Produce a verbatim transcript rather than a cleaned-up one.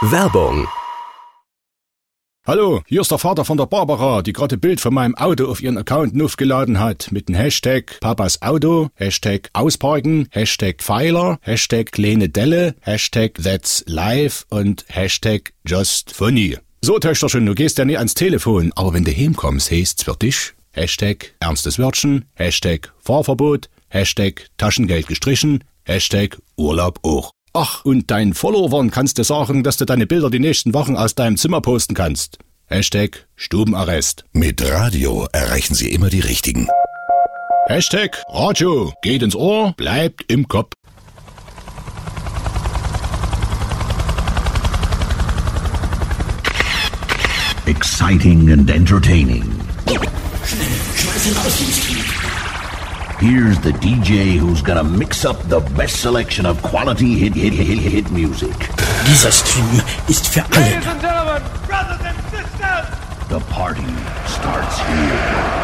Werbung. Hallo, hier ist der Vater von der Barbara, die gerade Bild von meinem Auto auf ihren Account aufgeladen hat. Mit dem Hashtag Papas Auto, Hashtag Ausparken, Hashtag Pfeiler, Hashtag kleine Delle, Hashtag That's Live und Hashtag Just Funny. So, Töchterchen, du gehst ja nie ans Telefon, aber wenn du heimkommst, heißt's für dich Hashtag ernstes Wörtchen, Hashtag Fahrverbot, Hashtag Taschengeld gestrichen, Hashtag Urlaub auch. Ach, und deinen Followern kannst du sagen, dass du deine Bilder die nächsten Wochen aus deinem Zimmer posten kannst. Hashtag Stubenarrest. Mit Radio erreichen Sie immer die Richtigen. Hashtag Radio. Geht ins Ohr, bleibt im Kopf. Exciting and entertaining. Here's the D J who's gonna mix up the best selection of quality hit hit hit hit, hit music. Dieser Stream ist für alle. Ladies and gentlemen, brothers and sisters. The party starts here.